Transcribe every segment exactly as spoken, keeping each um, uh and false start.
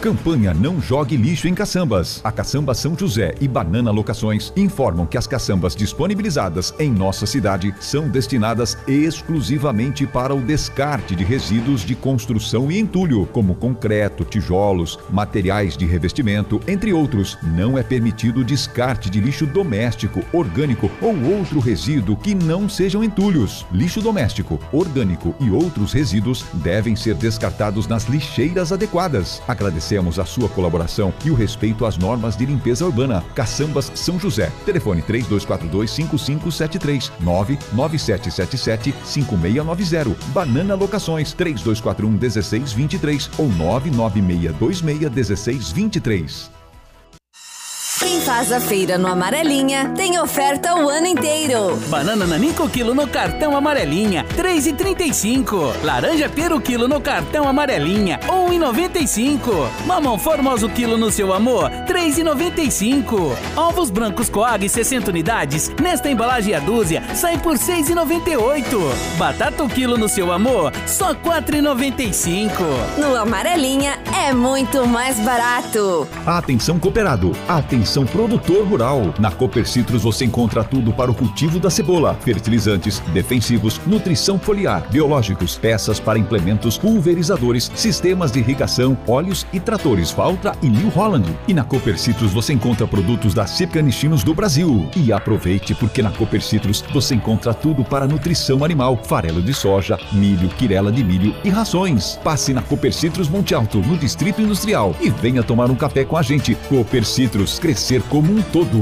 Campanha Não Jogue Lixo em Caçambas. A Caçamba São José e Banana Locações informam que as caçambas disponibilizadas em nossa cidade são destinadas exclusivamente para o descarte de resíduos de construção e entulho, como concreto, tijolos, materiais de revestimento, entre outros. Não é permitido o descarte de lixo doméstico, orgânico ou outro resíduo que não sejam entulhos. Lixo doméstico, orgânico e outros resíduos devem ser descartados nas lixeiras adequadas. Agradecemos a sua colaboração e o respeito às normas de limpeza urbana. Caçambas São José. Telefone três dois quatro dois, cinco cinco sete três, nove nove sete sete sete, cinco seis nove zero. Banana Locações três dois quatro um, um seis dois três ou nove nove seis dois seis, um seis dois três. Quem faz a feira no Amarelinha tem oferta o ano inteiro. Banana Nanico quilo no cartão Amarelinha, três reais e trinta e cinco centavos. Laranja Pera quilo no cartão Amarelinha, um real e noventa e cinco centavos. Mamão Formoso quilo no Seu Amor, três reais e noventa e cinco centavos. Ovos brancos Coag sessenta unidades, nesta embalagem a dúzia, sai por seis reais e noventa e oito centavos. Batata o quilo no Seu Amor, só quatro reais e noventa e cinco centavos. No Amarelinha é muito mais barato. Atenção cooperado, atenção produtor rural. Na Cooper Citrus você encontra tudo para o cultivo da cebola: fertilizantes, defensivos, nutrição foliar, biológicos, peças para implementos, pulverizadores, sistemas de irrigação, óleos e tratores Valtra e New Holland. E na Cooper Citrus você encontra produtos da Cípica Nichinos do Brasil. E aproveite, porque na Cooper Citrus você encontra tudo para nutrição animal: farelo de soja, milho, quirela de milho e rações. Passe na Cooper Citrus Monte Alto, no Distrito Industrial, e venha tomar um café com a gente. Cooper Citrus, crescer como um todo.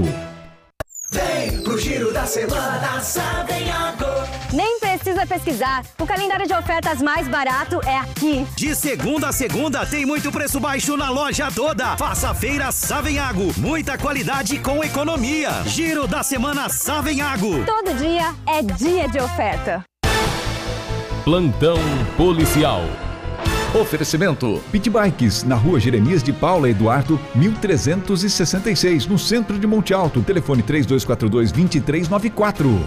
Vem pro Giro da Semana Savenhago. Nem precisa pesquisar, o calendário de ofertas mais barato é aqui. De segunda a segunda tem muito preço baixo na loja toda. Faça a feira Savenhago, muita qualidade com economia. Giro da Semana Savenhago. Todo dia é dia de oferta. Plantão Policial. Oferecimento: Pit Bikes, na rua Jeremias de Paula Eduardo, mil trezentos e sessenta e seis, no centro de Monte Alto. Telefone três dois quatro dois, dois três nove quatro.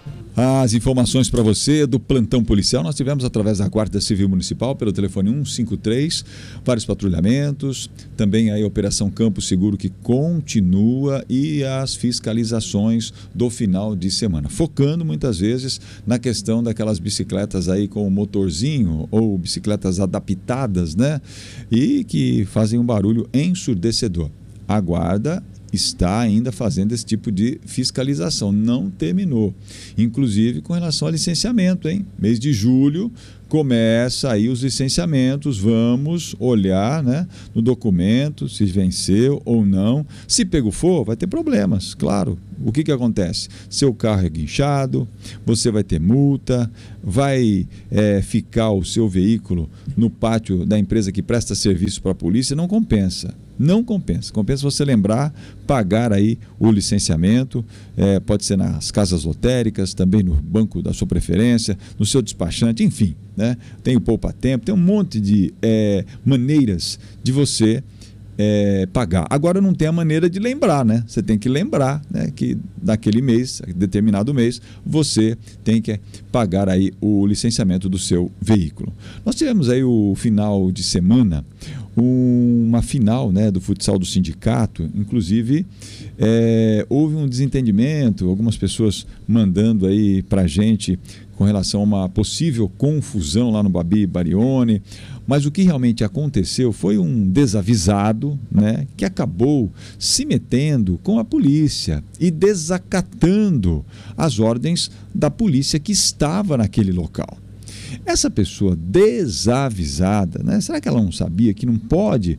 As informações para você do plantão policial nós tivemos através da Guarda Civil Municipal pelo telefone um cinco três, vários patrulhamentos, também aí a Operação Campo Seguro que continua e as fiscalizações do final de semana, focando muitas vezes na questão daquelas bicicletas aí com motorzinho ou bicicletas adaptadas, né? E que fazem um barulho ensurdecedor. A Guarda está ainda fazendo esse tipo de fiscalização, não terminou. Inclusive com relação ao licenciamento, hein? Mês de julho começa aí os licenciamentos, vamos olhar, né, no documento se venceu ou não. Se pego for, vai ter problemas, claro. O que que acontece? Seu carro é guinchado, você vai ter multa, vai é, ficar o seu veículo no pátio da empresa que presta serviço para a polícia, não compensa. Não compensa. Compensa você lembrar, pagar aí o licenciamento, é, pode ser nas casas lotéricas, também no banco da sua preferência, no seu despachante, enfim, né? Tem o poupa-tempo, tem um monte de é, maneiras de você é, pagar. Agora não tem a maneira de lembrar, né? Você tem que lembrar, né, que naquele mês, determinado mês, você tem que pagar aí o licenciamento do seu veículo. Nós tivemos aí o final de semana, uma final, né, do futsal do sindicato, inclusive é, houve um desentendimento, algumas pessoas mandando aí pra gente com relação a uma possível confusão lá no Babi Barione, mas o que realmente aconteceu foi um desavisado, né, que acabou se metendo com a polícia e desacatando as ordens da polícia que estava naquele local. Essa pessoa desavisada, né? Será que ela não sabia que não pode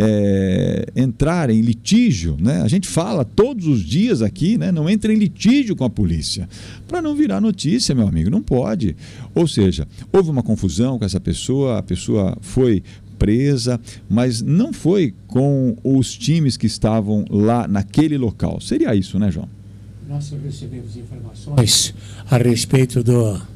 é, entrar em litígio, né? A gente fala todos os dias aqui, né? Não entra em litígio com a polícia, para não virar notícia, meu amigo, não pode. Ou seja, houve uma confusão com essa pessoa, a pessoa foi presa, mas não foi com os times que estavam lá naquele local. Seria isso, né, João? Nós recebemos informações a respeito do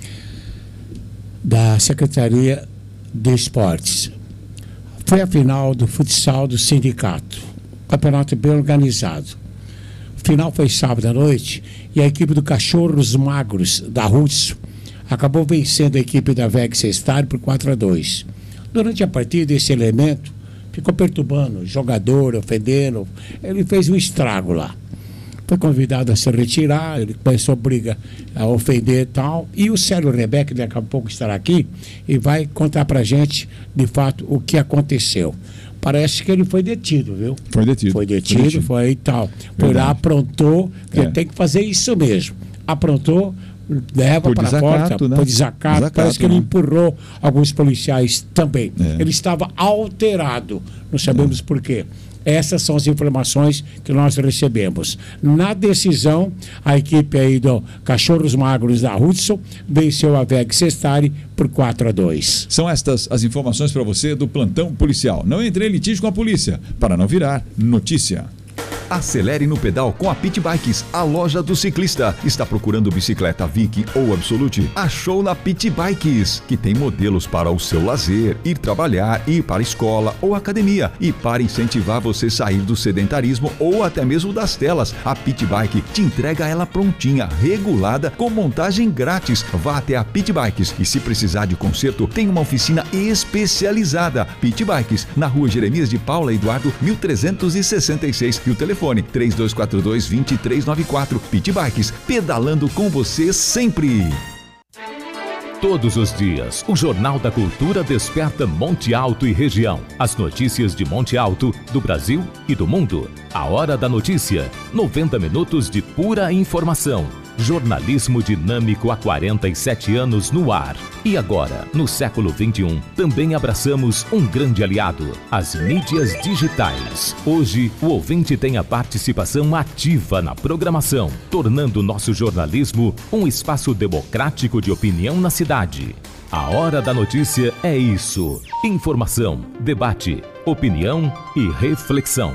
da Secretaria de Esportes. Foi a final do futsal do sindicato. Campeonato bem organizado. O final foi sábado à noite e a equipe do Cachorros Magros da Russo acabou vencendo a equipe da Vex Star por quatro a dois. Durante a partida, esse elemento ficou perturbando, jogador, ofendendo. Ele fez um estrago lá. Foi convidado a se retirar, ele começou a briga, a ofender e tal. E o Célio Rebeck, daqui a pouco estará aqui, e vai contar pra gente, de fato, o que aconteceu. Parece que ele foi detido, viu? Foi detido. Foi detido, foi, detido. foi e tal. Foi lá, aprontou, porque é. tem que fazer isso mesmo. Aprontou, leva para a porta, né? Por desacato, desacato, parece que né? ele empurrou alguns policiais também. É. Ele estava alterado, não sabemos é. por quê. Essas são as informações que nós recebemos. Na decisão, a equipe aí do Cachorros Magros da Hudson venceu a V E G Sestari por quatro a dois. São estas as informações para você do plantão policial. Não entre em litígio com a polícia, para não virar notícia. Acelere no pedal com a Pit Bikes, a loja do ciclista. Está procurando bicicleta Vic ou Absolute? Achou na Pit Bikes, que tem modelos para o seu lazer, ir trabalhar, ir para a escola ou academia. E para incentivar você a sair do sedentarismo ou até mesmo das telas, a Pit Bike te entrega ela prontinha, regulada, com montagem grátis. Vá até a Pit Bikes e se precisar de conserto, tem uma oficina especializada. Pit Bikes, na rua Jeremias de Paula Eduardo, mil trezentos e sessenta e seis. E o telefone Telefone três dois quatro dois, dois três nove quatro. Pit Bikes, pedalando com você sempre. Todos os dias, o Jornal da Cultura desperta Monte Alto e região. As notícias de Monte Alto, do Brasil e do mundo. A Hora da Notícia. noventa minutos de pura informação. Jornalismo dinâmico há quarenta e sete anos no ar. E agora, no século vinte e um, também abraçamos um grande aliado, as mídias digitais. Hoje, o ouvinte tem a participação ativa na programação, tornando nosso jornalismo um espaço democrático de opinião na cidade. A Hora da Notícia é isso: informação, debate, opinião e reflexão.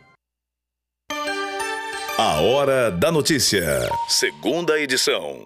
A Hora da Notícia, segunda edição.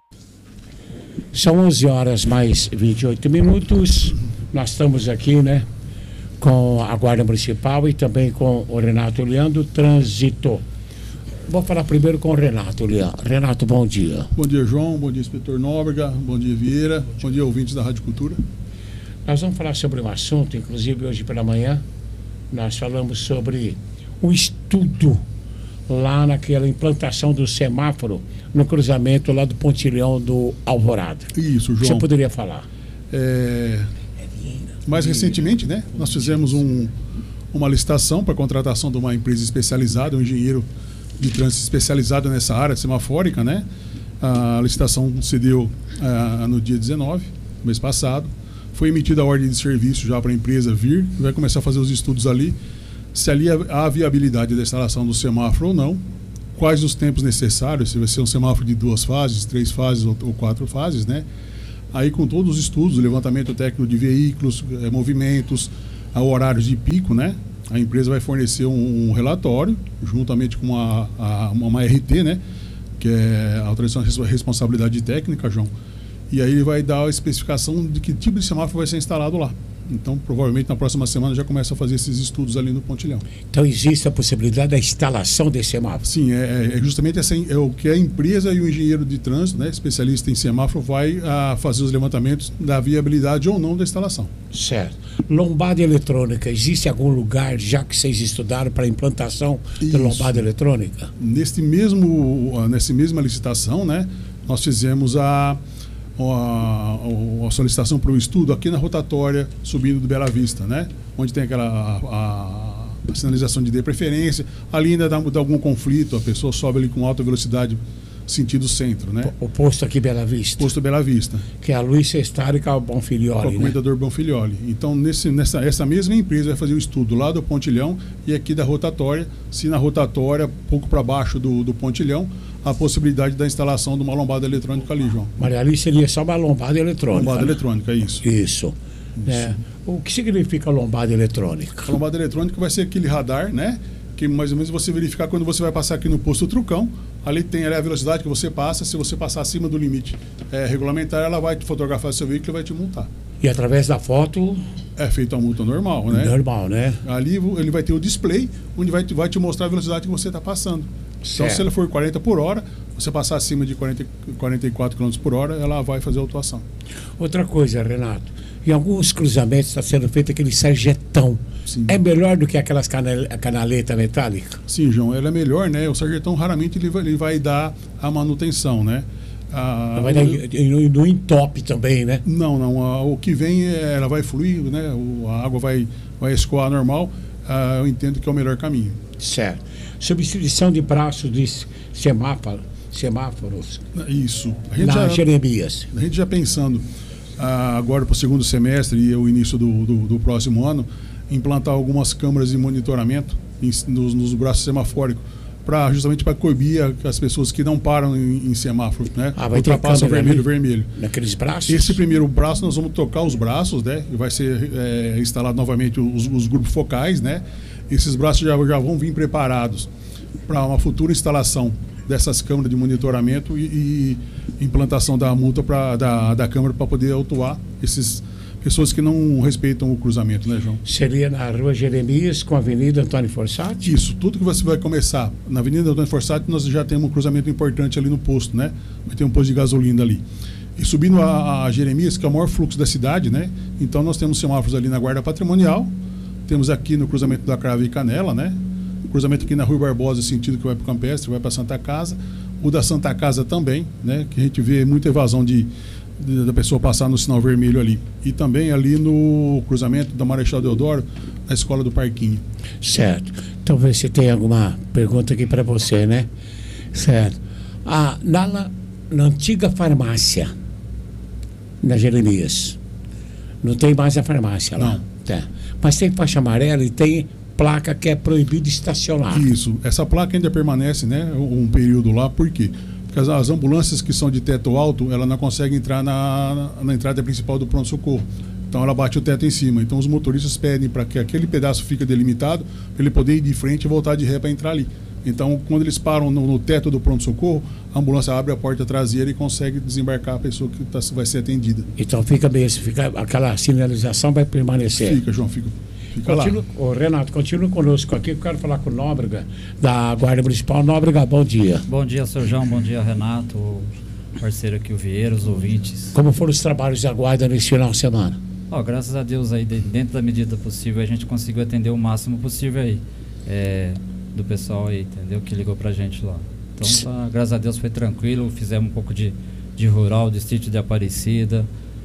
São onze horas mais vinte e oito minutos. Nós estamos aqui, né, com a Guarda Municipal e também com o Renato Leandro, Trânsito. Vou falar primeiro com o Renato Leandro. Renato, bom dia. Bom dia, João. Bom dia, inspetor Nóbrega. Bom dia, Vieira. Bom dia, bom dia ouvintes da Rádio Cultura. Nós vamos falar sobre um assunto, inclusive hoje pela manhã, nós falamos sobre um estudo lá naquela implantação do semáforo no cruzamento lá do Pontilhão do Alvorada. Isso, João. Você poderia falar? É... Mais recentemente, né, nós fizemos um, uma licitação para a contratação de uma empresa especializada, um engenheiro de trânsito especializado nessa área semafórica, né? A licitação se deu uh, no dia dezenove, mês passado. Foi emitida a ordem de serviço já para a empresa vir, vai começar a fazer os estudos ali, se ali há viabilidade da instalação do semáforo ou não, quais os tempos necessários, se vai ser um semáforo de duas fases, três fases ou, ou quatro fases, né? Aí com todos os estudos, levantamento técnico de veículos, eh, movimentos, horários de pico, né? A empresa vai fornecer um, um relatório, juntamente com uma, a, uma R T, né? Que é a autorização de responsabilidade técnica, João. E aí ele vai dar a especificação de que tipo de semáforo vai ser instalado lá. Então, provavelmente, na próxima semana já começa a fazer esses estudos ali no Pontilhão. Então, existe a possibilidade da instalação desse semáforo? Sim, é, é justamente essa, é o que a empresa e o engenheiro de trânsito, né, especialista em semáforo, vai a, fazer os levantamentos da viabilidade ou não da instalação. Certo. Lombada eletrônica, existe algum lugar já que vocês estudaram para a implantação de lombada eletrônica? Neste mesmo, nessa mesma licitação, né, nós fizemos a... A, a solicitação para o estudo aqui na rotatória subindo do Bela Vista, né? Onde tem aquela a, a, a sinalização de de preferência, ali ainda dá, dá algum conflito, a pessoa sobe ali com alta velocidade sentido centro, né? O posto aqui Bela Vista. Posto Bela Vista. Que é a Luiz Sestari e o Bonfilioli, com o comendador, né? Bonfilioli. Então, nesse, nessa, essa mesma empresa vai fazer o estudo lá do Pontilhão e aqui da rotatória, se na rotatória, pouco para baixo do, do Pontilhão, a possibilidade da instalação de uma lombada eletrônica ali, João. Maria Alice seria só uma lombada eletrônica. Lombada, né? Eletrônica, Isso. isso. Isso. É. O que significa lombada eletrônica? A lombada eletrônica vai ser aquele radar, né? Que mais ou menos você verificar quando você vai passar aqui no posto Trucão, ali tem ali a velocidade que você passa, se você passar acima do limite é, regulamentar, ela vai fotografar seu veículo e vai te multar. E através da foto... É feita a multa normal, né? Normal, né? Ali ele vai ter o display, onde vai, vai te mostrar a velocidade que você está passando. Certo. Então, se ela for quarenta por hora, você passar acima de quarenta, quarenta e quatro quilômetros por hora, ela vai fazer a autuação. Outra coisa, Renato, em alguns cruzamentos está sendo feito aquele sarjetão, Sim. É melhor do que aquelas canal, canaletas metálicas? Sim, João, ela é melhor, né? O sargentão raramente ele vai, ele vai dar a manutenção, né? A, vai dar, e no entope também, né? Não, não. A, o que vem, é, ela vai fluir, né? O, a água vai, vai escoar normal. A, eu entendo que é o melhor caminho. Certo. Substituição de braços de semáforo, semáforos. Isso. A gente na já, Jeremias. A gente já pensando ah, agora para o segundo semestre e o início do, do, do próximo ano, implantar algumas câmeras de monitoramento em, nos, nos braços semafóricos, para justamente para coibir as pessoas que não param em, em semáforo, né? Ah, vai ultrapassam ter vermelho, ali, vermelho. Naqueles braços? Esse primeiro braço nós vamos tocar os braços, né? E vai ser é, instalado novamente os, os grupos focais, né? Esses braços já, já vão vir preparados para uma futura instalação dessas câmeras de monitoramento e, e implantação da multa pra, da, da câmera para poder autuar esses pessoas que não respeitam o cruzamento, né, João? Seria na Rua Jeremias com a Avenida Antônio Fossati? Isso, tudo que você vai começar na Avenida Antônio Fossati, nós já temos um cruzamento importante ali no posto, né? Vai ter um posto de gasolina ali. E subindo a, a Jeremias, que é o maior fluxo da cidade, né? Então nós temos semáforos ali na Guarda Patrimonial, temos aqui no cruzamento da Cravo e Canela, né? O cruzamento aqui na Rua Barbosa, sentido que vai para o Campestre, vai para Santa Casa. O da Santa Casa também, né? Que a gente vê muita evasão de da pessoa passar no sinal vermelho ali. E também ali no cruzamento da Marechal Deodoro, na Escola do Parquinho. Certo. Então, ver se tem alguma pergunta aqui para você, né? Certo. Ah, na, na antiga farmácia, na Jeremias, não tem mais a farmácia lá? Não. Tá. Mas tem faixa amarela e tem placa que é proibido estacionar. Isso. Essa placa ainda permanece, né? Um período lá. Por quê? As, as ambulâncias que são de teto alto, ela não consegue entrar na, na entrada principal do pronto-socorro. Então ela bate o teto em cima. Então os motoristas pedem para que aquele pedaço fique delimitado, para ele poder ir de frente e voltar de ré para entrar ali. Então quando eles param no, no teto do pronto-socorro, a ambulância abre a porta traseira e consegue desembarcar a pessoa que tá, vai ser atendida. Então fica mesmo, fica, aquela sinalização vai permanecer. Fica, João, fica. Continua, ô, Renato, continua conosco aqui. Eu quero falar com o Nóbrega, da Guarda Municipal. Nóbrega, bom dia. Bom dia, senhor João. Bom dia, Renato, o parceiro aqui, o Vieira, os ouvintes. Como foram os trabalhos da Guarda nesse final de semana? Oh, graças a Deus, aí, dentro da medida possível, a gente conseguiu atender o máximo possível aí, é, do pessoal aí, entendeu? Que ligou pra gente lá. Então, tá, graças a Deus, foi tranquilo. Fizemos um pouco de, de rural, de sítio de Aparecida.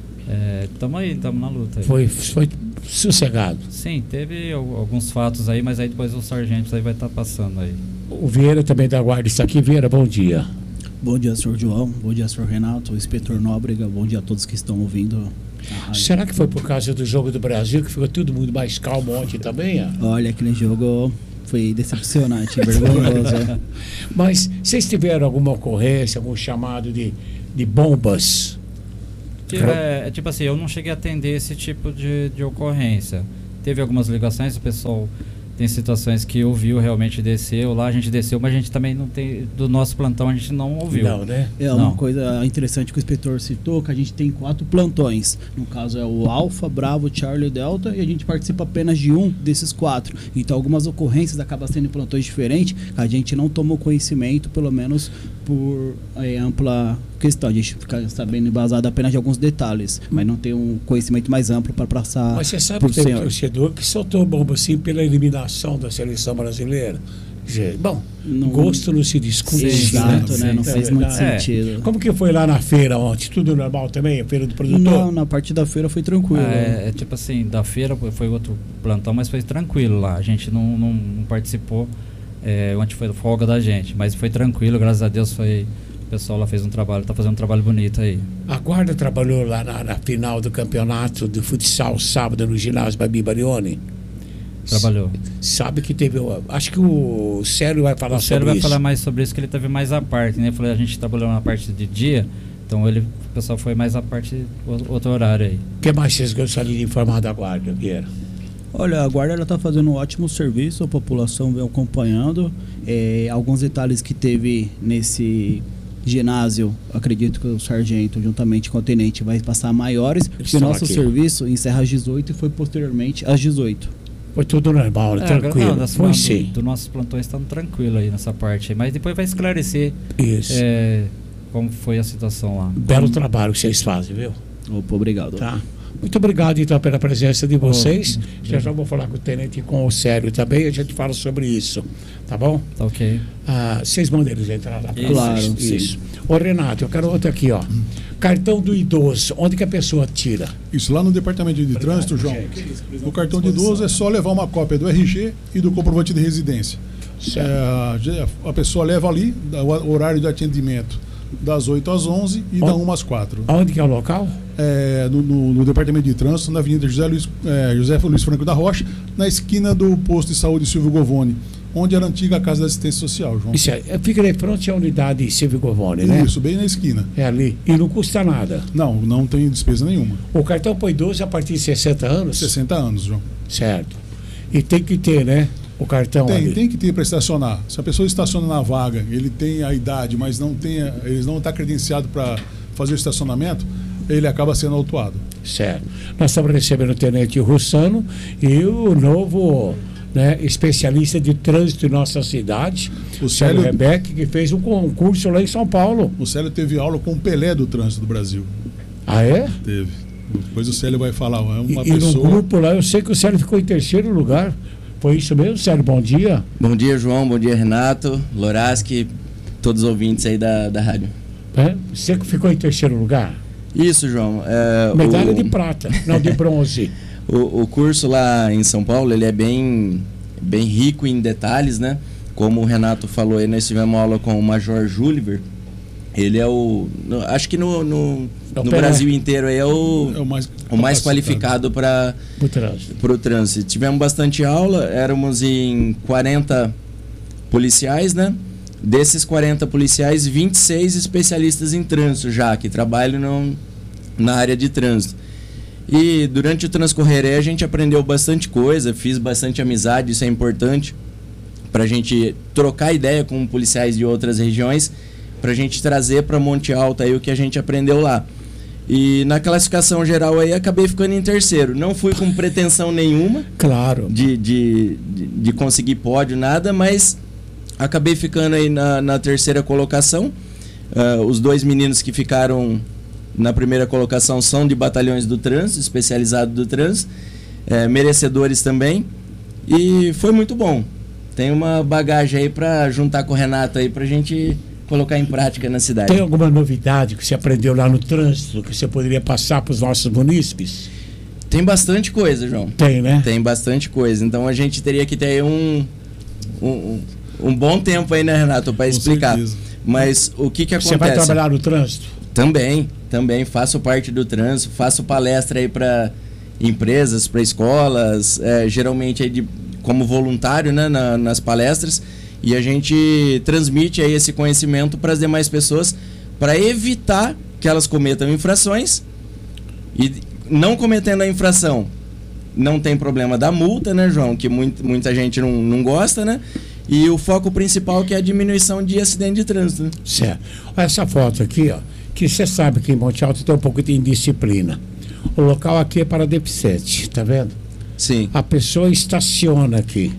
Estamos é, aí, estamos na luta aí. Foi, foi sossegado? Sim, teve alguns fatos aí, mas aí depois o sargento aí vai estar tá passando aí. O Vieira também da Guarda está aqui. Vieira, bom dia. Bom dia, senhor João. Bom dia, senhor Renato, o inspetor Nóbrega. Bom dia a todos que estão ouvindo. Será que foi por causa do jogo do Brasil que ficou todo mundo mais calmo ontem também? Ó? Olha, aquele jogo foi decepcionante, vergonhoso. Mas vocês tiveram alguma ocorrência, algum chamado de, de bombas? É, é tipo assim, eu não cheguei a atender esse tipo de, de ocorrência. Teve algumas ligações, o pessoal tem situações que ouviu, realmente desceu lá, a gente desceu, mas a gente também não tem, do nosso plantão a gente não ouviu. Não, né? É não. Uma coisa interessante que o inspetor citou, que a gente tem quatro plantões. No caso é o Alfa, Bravo, Charlie e Delta, e a gente participa apenas de um desses quatro. Então algumas ocorrências acabam sendo em plantões diferentes, a gente não tomou conhecimento, pelo menos por é, ampla questão. A gente fica sabendo embasado apenas de alguns detalhes, mas não tem um conhecimento mais amplo para passar. Mas você sabe que tem um torcedor que soltou bomba assim pela eliminação da seleção brasileira? Bom, não, gosto não se discute. Exato, né? né? Não é faz muito sentido. É. Como que foi lá na feira ontem? Tudo normal também? A feira do produtor? Não, na parte da feira foi tranquilo. É, é tipo assim, da feira foi outro plantão, mas foi tranquilo lá. A gente não, não, não participou, é, onde foi a folga da gente, mas foi tranquilo, graças a Deus foi... O pessoal lá fez um trabalho, tá fazendo um trabalho bonito aí. A Guarda trabalhou lá na, na final do campeonato do futsal sábado no ginásio Babi Barioni? Trabalhou. Sabe que teve. Acho que o Célio vai falar sobre isso. O Célio vai isso. falar mais sobre isso, que ele teve mais a parte, né? Falei, a gente trabalhou na parte de dia, então ele, o pessoal foi mais a parte, outro horário aí. O que mais vocês gostariam de informar da Guarda, Vieira? Olha, a Guarda ela está fazendo um ótimo serviço, a população vem acompanhando. É, alguns detalhes que teve nesse ginásio, acredito que o sargento, juntamente com o tenente, vai passar maiores, porque o nosso aqui. serviço encerra às dezoito e foi posteriormente às dezoito. Foi tudo normal, é, tranquilo. Não, foi do, sim. Do nossos plantões estão tranquilo aí nessa parte, mas depois vai esclarecer Isso. É, como foi a situação lá. Belo trabalho que vocês fazem, viu? Opa, obrigado. Tá. Muito obrigado, então, pela presença de vocês. Oh, já já vou falar com o tenente e com o Célio também, a gente fala sobre isso. Tá bom? Tá ok. Ah, vocês mandam eles entrar lá. Claro, isso. isso. Ô, Renato, eu quero outro aqui, ó. Cartão do idoso, onde que a pessoa tira? Isso, lá no departamento de trânsito, João. O cartão de idoso é só levar uma cópia do R G e do comprovante de residência. É, a pessoa leva ali, o horário de atendimento das oito às onze e da uma às quatro. Onde que é o local? É, no, no, no departamento de trânsito, na Avenida José Luiz, é, José Luiz Franco da Rocha, na esquina do posto de saúde Silvio Govone, onde era a antiga Casa da Assistência Social, João. Isso é, fica de frente à unidade Silvio Govone, né? Isso, bem na esquina. É ali. E não custa nada? Não, não tem despesa nenhuma. O cartão para idoso é a partir de sessenta anos? sessenta anos, João. Certo. E tem que ter, né? O cartão tem, ali. Tem que ter para estacionar. Se a pessoa estaciona na vaga, ele tem a idade, mas não tem, ele não está credenciado para fazer o estacionamento, ele acaba sendo autuado. Certo. Nós estamos recebendo o tenente Russano e o novo, né, especialista de trânsito em nossa cidade, o Célio Rebeck, que fez um concurso lá em São Paulo. O Célio teve aula com o Pelé do trânsito do Brasil. Ah, é? Teve. Depois o Célio vai falar. É uma e, pessoa... e no grupo lá, eu sei que o Célio ficou em terceiro lugar. Foi isso mesmo, Célio? Bom dia. Bom dia, João. Bom dia, Renato, Loraski, todos os ouvintes aí da, da rádio. É? Você que ficou em terceiro lugar? Isso, João. É, Medalha o... de prata, não de bronze. o, o curso lá em São Paulo, ele é bem, bem rico em detalhes, né? Como o Renato falou aí, nós tivemos aula com o Major Juliver. Ele é o... No, acho que no, no, no Brasil inteiro aí é o, é o mais, o mais qualificado para o trânsito. Pro trânsito. Tivemos bastante aula, éramos em quarenta policiais, né? Desses quarenta policiais, vinte e seis especialistas em trânsito já, que trabalham no, na área de trânsito. E durante o transcorrer aí a gente aprendeu bastante coisa, fiz bastante amizade, isso é importante, para a gente trocar ideia com policiais de outras regiões, para a gente trazer para Monte Alto aí o que a gente aprendeu lá. E na classificação geral aí acabei ficando em terceiro. Não fui com pretensão nenhuma, claro, de, de, de, de conseguir pódio, nada, mas acabei ficando aí na, na terceira colocação. Uh, os dois meninos que ficaram na primeira colocação são de batalhões do trânsito, especializados do trânsito, é, merecedores também. E foi muito bom. Tem uma bagagem aí para juntar com o Renato aí pra gente colocar em prática na cidade. Tem alguma novidade que você aprendeu lá no trânsito que você poderia passar para os nossos munícipes? Tem bastante coisa, João. Tem, né? Tem bastante coisa. Então a gente teria que ter um, um, um bom tempo aí, né, Renato, para explicar. Certeza. Mas o que que acontece? Você vai trabalhar no trânsito? Também, também. Faço parte do trânsito, faço palestra aí para empresas, para escolas, é, geralmente aí de, como voluntário, né, na, nas palestras. E a gente transmite aí esse conhecimento para as demais pessoas para evitar que elas cometam infrações. E não cometendo a infração, não tem problema da multa, né, João? Que muito, muita gente não, não gosta, né? E o foco principal que é a diminuição de acidente de trânsito. Né? Certo. Olha essa foto aqui, ó, que você sabe que em Monte Alto tem um pouco de indisciplina. O local aqui é para deficiente, tá vendo? Sim. A pessoa estaciona aqui.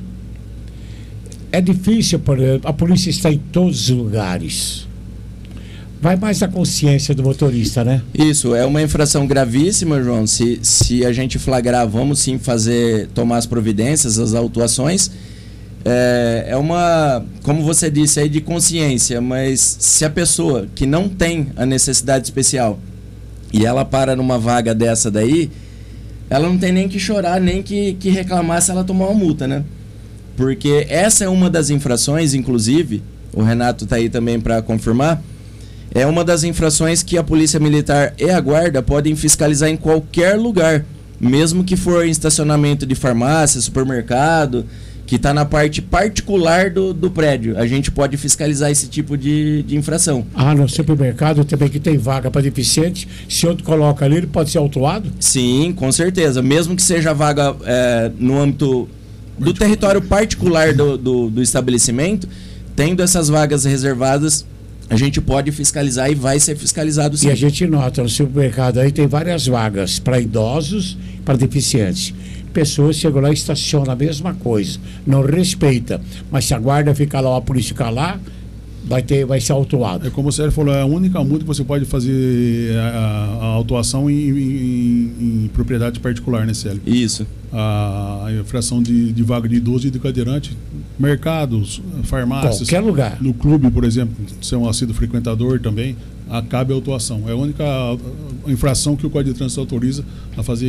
É difícil, por exemplo, a polícia está em todos os lugares. Vai mais a consciência do motorista, né? Isso, é uma infração gravíssima, João. Se, se a gente flagrar, vamos sim fazer, tomar as providências, as autuações. É, é uma, como você disse aí, de consciência, mas se a pessoa que não tem a necessidade especial e ela para numa vaga dessa daí, ela não tem nem que chorar, nem que, que reclamar se ela tomar uma multa, né? Porque essa é uma das infrações, inclusive, o Renato está aí também para confirmar, é uma das infrações que a Polícia Militar e a Guarda podem fiscalizar em qualquer lugar, mesmo que for em estacionamento de farmácia, supermercado, que está na parte particular do, do prédio. A gente pode fiscalizar esse tipo de, de infração. Ah, no supermercado também que tem vaga para deficiente, se outro coloca ali, ele pode ser autuado? Sim, com certeza. Mesmo que seja vaga é, no âmbito do território particular do, do, do estabelecimento, tendo essas vagas reservadas, a gente pode fiscalizar e vai ser fiscalizado sim. E a gente nota no supermercado aí tem várias vagas para idosos e para deficientes. Pessoas chegam lá e estacionam a mesma coisa, não respeita, mas se a guarda fica lá ou a polícia fica lá, vai, ter, vai ser autuado. É como o Sérgio falou, é a única multa que você pode fazer a, a autuação em, em, em propriedade particular, né, Célio? Isso. A, a infração de, de vaga de idoso e de cadeirante, mercados, farmácias. Qualquer lugar. No clube, por exemplo, se é um assíduo frequentador também, cabe a autuação. É a única infração que o Código de Trânsito autoriza a fazer em,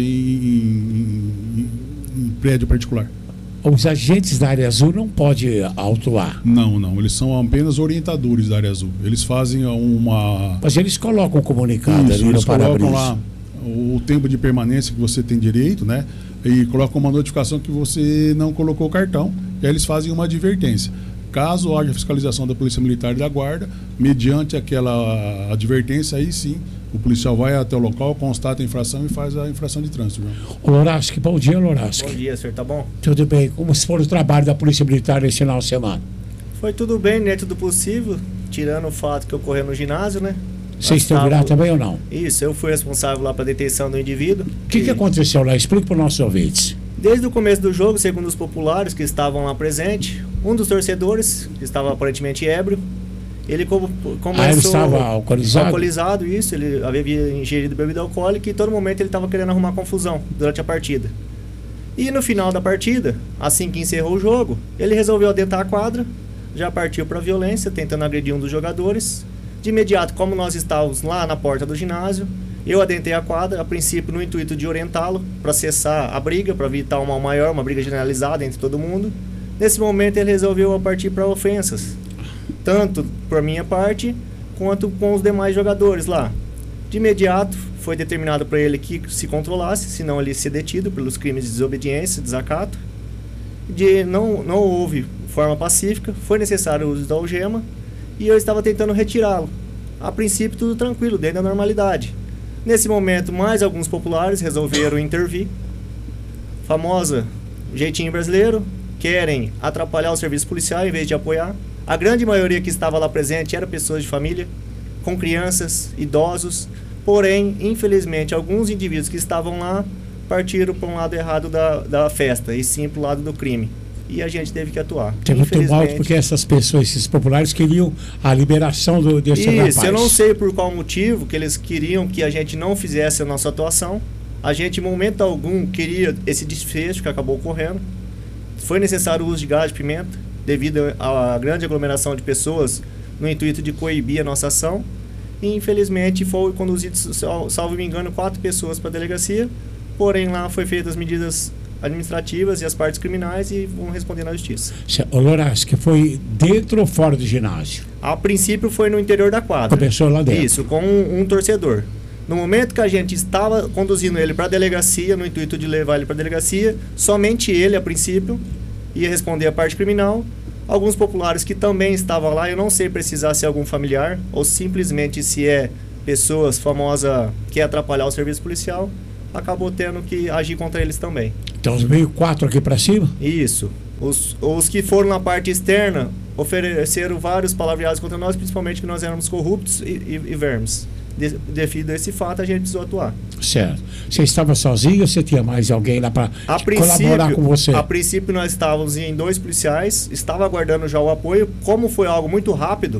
em, em, em prédio particular. Os agentes da área azul não podem autuar. Não, não. Eles são apenas orientadores da área azul. Eles fazem uma... Mas eles colocam um comunicado Isso, ali eles no para-brisa. colocam lá o tempo de permanência que você tem direito, né? E colocam uma notificação que você não colocou o cartão. E aí eles fazem uma advertência. Caso haja fiscalização da Polícia Militar e da Guarda, mediante aquela advertência, aí sim, o policial vai até o local, constata a infração e faz a infração de trânsito. Ô, Loraschi, bom dia, Loraschi. Bom dia, senhor, tá bom? Tudo bem. Como se for o trabalho da Polícia Militar nesse final de semana? Foi tudo bem, dentro do possível, tirando o fato que ocorreu no ginásio, né? Vocês estão lá também ou não? Isso, eu fui responsável lá para a detenção do indivíduo. O que, e... que aconteceu lá? Explica para os nossos ouvintes. Desde o começo do jogo, segundo os populares que estavam lá presentes, um dos torcedores, que estava aparentemente ébrio, ele como, começou... Ah, ele estava alcoolizado? Alcoolizado, isso, ele havia ingerido bebida alcoólica e todo momento ele estava querendo arrumar confusão durante a partida. E no final da partida, assim que encerrou o jogo, ele resolveu adentrar a quadra, já partiu para a violência, tentando agredir um dos jogadores. De imediato, como nós estávamos lá na porta do ginásio, eu adentrei a quadra, a princípio no intuito de orientá-lo para cessar a briga, para evitar um mal maior, uma briga generalizada entre todo mundo. Nesse momento ele resolveu partir para ofensas, tanto por minha parte, quanto com os demais jogadores lá. De imediato foi determinado para ele que se controlasse, senão ele ia ser detido pelos crimes de desobediência, desacato. De, não, não houve forma pacífica, foi necessário o uso da algema e eu estava tentando retirá-lo. A princípio tudo tranquilo, dentro da normalidade. Nesse momento, mais alguns populares resolveram intervir. Famosa jeitinho brasileiro, querem atrapalhar o serviço policial em vez de apoiar. A grande maioria que estava lá presente era pessoas de família, com crianças, idosos. Porém, infelizmente, alguns indivíduos que estavam lá partiram para um lado errado da, da festa, e sim para o lado do crime. E a gente teve que atuar. Teve muito mal porque essas pessoas, esses populares, queriam a liberação do, desse Isso, rapaz. Eu não sei por qual motivo que eles queriam que a gente não fizesse a nossa atuação. A gente, em momento algum, queria esse desfecho que acabou ocorrendo. Foi necessário o uso de gás de pimenta, devido à grande aglomeração de pessoas, no intuito de coibir a nossa ação. E, infelizmente, foi conduzido, salvo me engano, quatro pessoas para a delegacia. Porém, lá foi feitas as medidas administrativas e as partes criminais e vão responder na justiça. O Loraschi, foi dentro ou fora do ginásio? A princípio foi no interior da quadra. Começou lá dentro? Isso, com um, um torcedor. No momento que a gente estava conduzindo ele para a delegacia, no intuito de levar ele para a delegacia, somente ele, a princípio, ia responder a parte criminal. Alguns populares que também estavam lá, eu não sei precisar se é algum familiar ou simplesmente se é pessoas famosas que quer atrapalhar o serviço policial, acabou tendo que agir contra eles também. Então veio quatro aqui para cima? Isso. Os, os que foram na parte externa ofereceram vários palavreados contra nós, principalmente que nós éramos corruptos e, e, e vermes. De, devido a esse fato, a gente precisou atuar. Certo. Você estava sozinho ou você tinha mais alguém lá para colaborar com você? A princípio nós estávamos em dois policiais, estava aguardando já o apoio. Como foi algo muito rápido,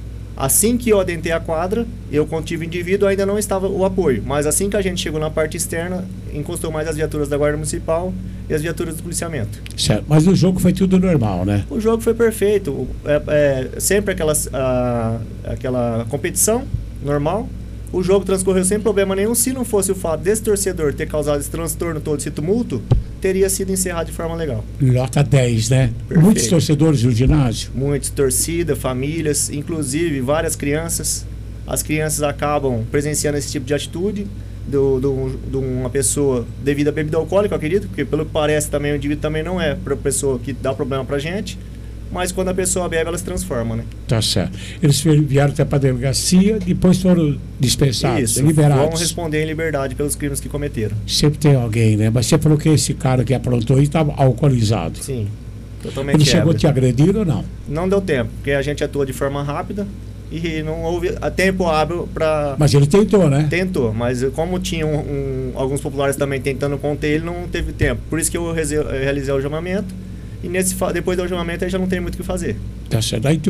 assim que eu adentrei a quadra, eu contive o indivíduo, ainda não estava o apoio. Mas assim que a gente chegou na parte externa, encostou mais as viaturas da Guarda Municipal e as viaturas do policiamento. Certo. Mas o jogo foi tudo normal, né? O jogo foi perfeito. É, é sempre aquelas, a, aquela competição normal. O jogo transcorreu sem problema nenhum. Se não fosse o fato desse torcedor ter causado esse transtorno todo, esse tumulto, teria sido encerrado de forma legal. Nota dez, né? Perfeito. Muitos torcedores do ginásio? Muitos, torcida, famílias, inclusive várias crianças. As crianças acabam presenciando esse tipo de atitude de do, do, uma pessoa devido à bebida alcoólica, eu acredito, porque pelo que parece também o indivíduo também não é para pessoa que dá problema pra gente. Mas quando a pessoa bebe, ela se transforma, né? Tá certo. Eles vieram até para a delegacia, depois foram dispensados, Isso, liberados. Vão responder em liberdade pelos crimes que cometeram. Sempre tem alguém, né? Mas você falou que esse cara que aprontou aí estava alcoolizado. Sim, totalmente. Ele chegou ébrio. a te agredir ou não? Não deu tempo, porque a gente atua de forma rápida e não houve tempo hábil para... Mas ele tentou, né? Tentou, mas como tinha um, um, alguns populares também tentando conter ele, não teve tempo. Por isso que eu realizei o algemamento. E nesse, depois do algemamento aí já não tem muito o que fazer. Tá certo. Aí tu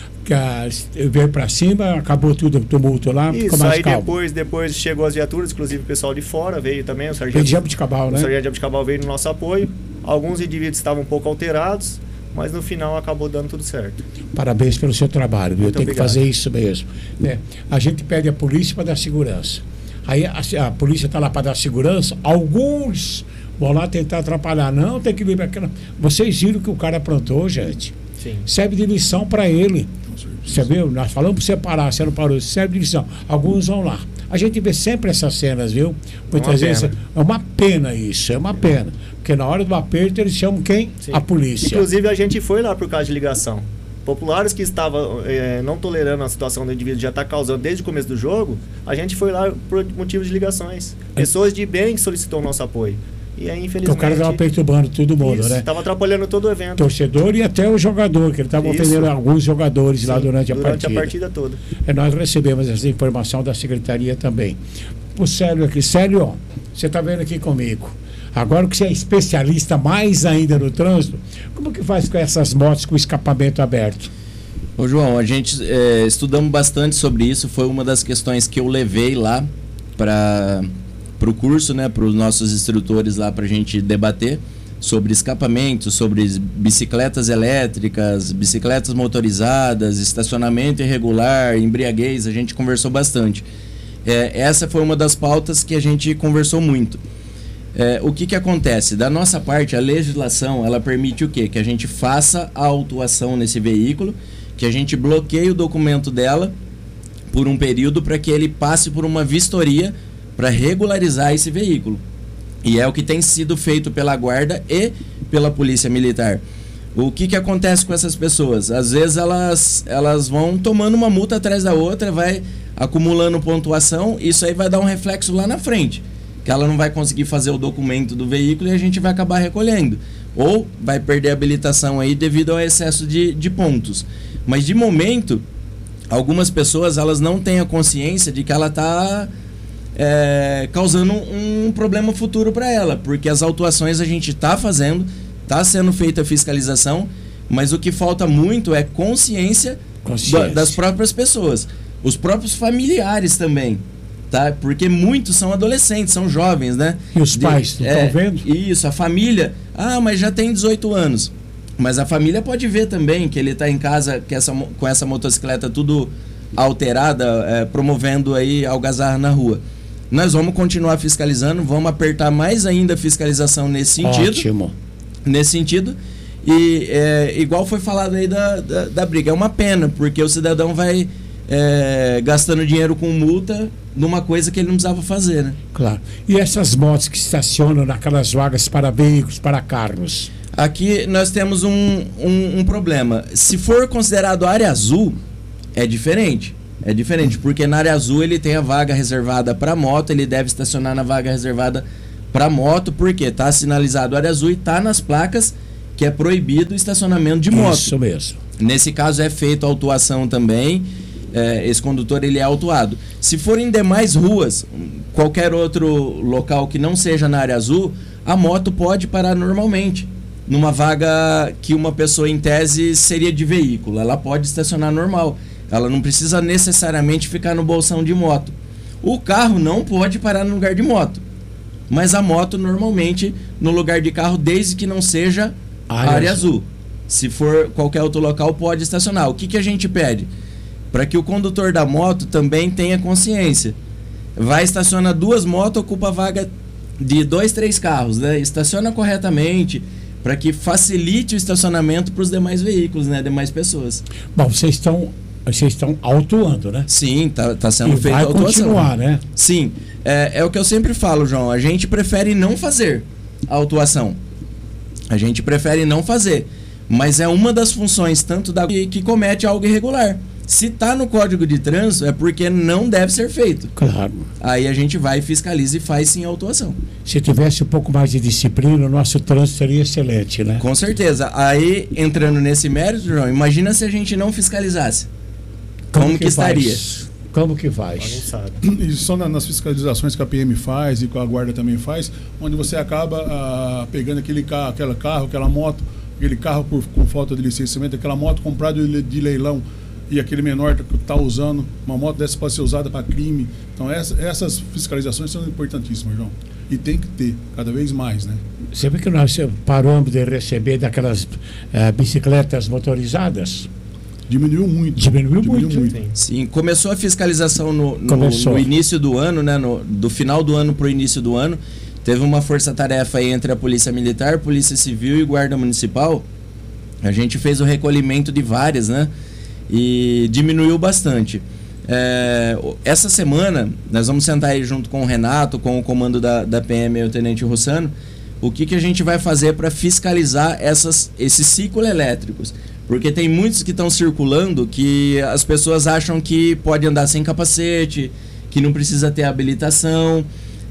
veio para cima, acabou tudo, o tumulto lá, Isso, ficou mais aí calmo. depois, depois chegou as viaturas, inclusive o pessoal de fora veio também, o sargento, Veio de Jabuticabal, né? O sargento de Jabuticabal veio no nosso apoio. Alguns indivíduos estavam um pouco alterados, mas no final acabou dando tudo certo. Parabéns pelo seu trabalho, viu? Muito Tem que obrigado. fazer isso mesmo. Né? A gente pede a polícia para dar segurança. Aí a, a polícia está lá para dar segurança, alguns vão lá tentar atrapalhar. Não, tem que vir para aquela. Vocês viram que o cara aprontou, gente. Sim. Serve de lição para ele. Você viu? Nós falamos para você parar, você não parou. Serve de lição. Alguns vão lá. A gente vê sempre essas cenas, viu? Muitas uma vezes pena. é uma pena isso, é uma pena. Porque na hora do aperto eles chamam quem? Sim. A polícia. Inclusive a gente foi lá por causa de ligação. Populares que estavam é, não tolerando a situação do indivíduo já está causando desde o começo do jogo, a gente foi lá por motivo de ligações. Pessoas de bem que solicitou o nosso apoio. E aí, infelizmente... Porque o cara estava perturbando todo mundo, isso, né? Estava atrapalhando todo o evento. Torcedor e até o jogador, que ele estava Isso. ofendendo alguns jogadores Sim, lá durante a durante partida. a partida toda. É, nós recebemos essa informação da secretaria também. O Célio aqui, Célio, ó, você está vendo aqui comigo. Agora que você é especialista mais ainda no trânsito, como que faz com essas motos com escapamento aberto? Ô João, a gente é, estudamos bastante sobre isso, foi uma das questões que eu levei lá para o curso, né, para os nossos instrutores lá para a gente debater sobre escapamento, sobre bicicletas elétricas, bicicletas motorizadas, estacionamento irregular, embriaguez, a gente conversou bastante. É, essa foi uma das pautas que a gente conversou muito. É, o que que acontece? Da nossa parte, a legislação, ela permite o quê? Que a gente faça a autuação nesse veículo, que a gente bloqueie o documento dela por um período para que ele passe por uma vistoria para regularizar esse veículo. E é o que tem sido feito pela Guarda e pela Polícia Militar. O que que acontece com essas pessoas? Às vezes elas, elas vão tomando uma multa atrás da outra, vai acumulando pontuação, isso aí vai dar um reflexo lá na frente, que ela não vai conseguir fazer o documento do veículo e a gente vai acabar recolhendo. Ou vai perder a habilitação aí devido ao excesso de, de pontos. Mas de momento, algumas pessoas elas não têm a consciência de que ela está é, causando um problema futuro para ela, porque as autuações a gente está fazendo, está sendo feita a fiscalização, mas o que falta muito é consciência, Consciência. Da, das próprias pessoas, os próprios familiares também. Tá? Porque muitos são adolescentes, são jovens, né? E os pais, não estão é, vendo? Isso, a família. Ah, mas já tem dezoito anos. Mas a família pode ver também que ele está em casa que essa, com essa motocicleta tudo alterada, é, promovendo aí algazarra na rua. Nós vamos continuar fiscalizando, vamos apertar mais ainda a fiscalização nesse sentido. Ótimo. Nesse sentido. E é, igual foi falado aí da, da, da briga, é uma pena, porque o cidadão vai é, gastando dinheiro com multa numa coisa que ele não precisava fazer, né? Claro. E essas motos que estacionam naquelas vagas para veículos, para carros? Aqui nós temos um, um, um problema. Se for considerado área azul, é diferente. É diferente, porque na área azul ele tem a vaga reservada para moto, ele deve estacionar na vaga reservada para moto, porque está sinalizado área azul e está nas placas que é proibido o estacionamento de moto. Isso mesmo. Nesse caso é feita a autuação também. É, esse condutor ele é autuado. Se for em demais ruas, qualquer outro local que não seja na área azul, a moto pode parar normalmente numa vaga que uma pessoa em tese seria de veículo, ela pode estacionar normal, ela não precisa necessariamente ficar no bolsão de moto. O carro não pode parar no lugar de moto, mas a moto normalmente no lugar de carro, desde que não seja área, área azul. azul. Se for qualquer outro local, pode estacionar. O que que a gente pede? Para que o condutor da moto também tenha consciência. Vai estacionar duas motos, ocupa a vaga de dois, três carros, né? Estaciona corretamente, para que facilite o estacionamento para os demais veículos, né? Demais pessoas. Bom, vocês estão, vocês estão autuando, né? Sim, tá, tá sendo e feita vai a autuação. Continuar, né? Sim, é, é o que eu sempre falo, João. A gente prefere não fazer a autuação. A gente prefere não fazer. Mas é uma das funções tanto da que, que comete algo irregular. Se está no Código de Trânsito, é porque não deve ser feito. Claro. Aí a gente vai, fiscaliza e faz sim a autuação. Se tivesse um pouco mais de disciplina, o nosso trânsito seria excelente, né? Com certeza. Aí, entrando nesse mérito, João, imagina se a gente não fiscalizasse. Como, Como que, que estaria? Como que vai? E só na, nas fiscalizações que a P M faz e que a Guarda também faz, onde você acaba ah, pegando aquele carro, aquela carro, aquela moto aquele carro por, com falta de licenciamento, aquela moto comprada de, de leilão e aquele menor que está usando, uma moto dessa pode ser usada para crime. Então essa, essas fiscalizações são importantíssimas, João. E tem que ter, cada vez mais, né? Você vê que nós paramos de receber daquelas uh, bicicletas motorizadas? Diminuiu muito. Diminuiu, Diminuiu muito. muito. Sim, começou a fiscalização no, no, Começou. no início do ano, né? No, do final do ano para o início do ano. Teve uma força-tarefa aí entre a Polícia Militar, Polícia Civil e Guarda Municipal. A gente fez o recolhimento de várias, né? E diminuiu bastante. É, essa semana, nós vamos sentar aí junto com o Renato, com o comando da, da P M e o Tenente Rossano, o que, que a gente vai fazer para fiscalizar essas, esses ciclos elétricos. Porque tem muitos que estão circulando que as pessoas acham que pode andar sem capacete, que não precisa ter habilitação,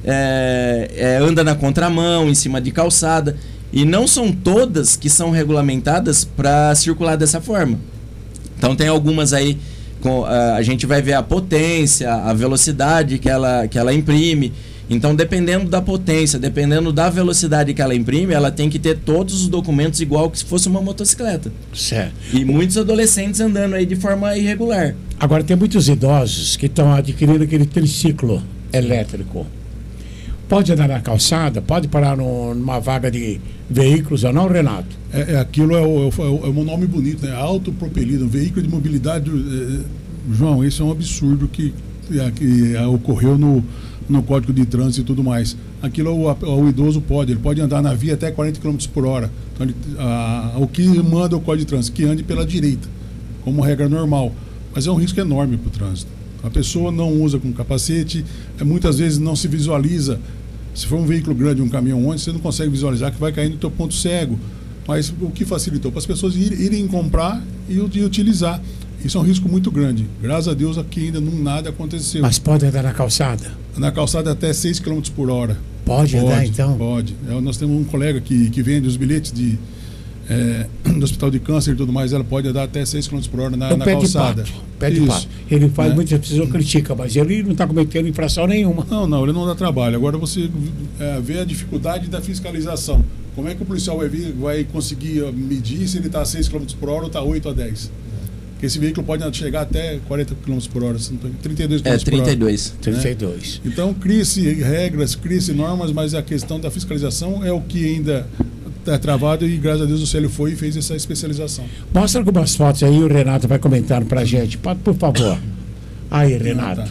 é, é, anda na contramão, em cima de calçada. E não são todas que são regulamentadas para circular dessa forma. Então tem algumas aí, com, a, a gente vai ver a potência, a velocidade que ela, que ela imprime. Então, dependendo da potência, dependendo da velocidade que ela imprime, ela tem que ter todos os documentos igual que se fosse uma motocicleta. Certo. E muitos adolescentes andando aí de forma irregular. Agora, tem muitos idosos que estão adquirindo aquele triciclo elétrico. Pode andar na calçada, pode parar no, numa vaga de veículos ou não, Renato? É, é, aquilo é, o, é, o, é um nome bonito, né? Autopropelido, um veículo de mobilidade. É, João, isso é um absurdo que, é, que é, ocorreu no, no Código de Trânsito e tudo mais. Aquilo o, o idoso pode, ele pode andar na via até quarenta quilômetros por hora. Então, ele, a, o que manda o Código de Trânsito? Que ande pela direita, como regra normal. Mas é um risco enorme para o trânsito. A pessoa não usa com capacete, é, muitas vezes não se visualiza. Se for um veículo grande, um caminhão onde você não consegue visualizar que vai cair no teu ponto cego. Mas o que facilitou? Para as pessoas irem, irem comprar e, e utilizar. Isso é um risco muito grande. Graças a Deus aqui ainda não nada aconteceu. Mas pode andar na calçada? Na calçada até seis quilômetros por hora. Pode, pode andar então? Pode. É, nós temos um colega que, que vende os bilhetes de, é, do Hospital de Câncer e tudo mais. Ela pode andar até seis quilômetros por hora na, na pé calçada. De pato, pé de pato. Ele faz, né? Muitas pessoas criticam, mas ele não está cometendo infração nenhuma. Não, não, ele não dá trabalho. Agora você é, vê a dificuldade da fiscalização. Como é que o policial vai, vir, vai conseguir medir se ele está a seis quilômetros por hora ou está oito a dez? Porque esse veículo pode chegar até quarenta quilômetros por hora, trinta e dois quilômetros por hora. É, trinta e dois. Né? trinta e dois. Então, cria-se regras, cria-se normas, mas a questão da fiscalização é o que ainda está travado e, graças a Deus, o Célio foi e fez essa especialização. Mostra algumas fotos aí, o Renato vai comentando para a gente. Pode, por favor. Aí, Renato.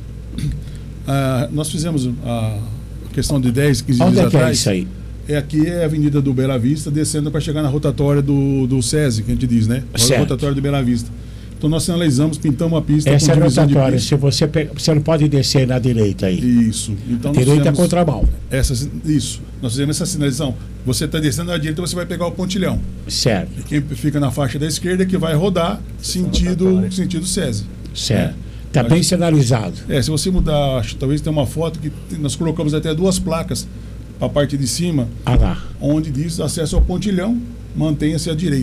Ah, nós fizemos a questão de dez, quinze dias Onde é que atrás. é isso aí? É aqui é a Avenida do Bela Vista, descendo para chegar na rotatória do, do SESI, que a gente diz, né? A rotatória do Bela Vista. Então nós sinalizamos, pintamos a pista. Essa com é a rotatória. De Se você, pega, você não pode descer na direita aí. Isso. Então, direita é contramão. Essa, isso. Nós fizemos essa sinalização. Você está descendo na direita, você vai pegar o pontilhão. Certo. E quem fica na faixa da esquerda é que vai rodar sentido, sentido SESI. Certo. Está bem sinalizado. É, se você mudar, acho, talvez tenha uma foto que nós colocamos até duas placas a parte de cima, ah lá. onde diz acesso ao pontilhão, mantenha-se à direita.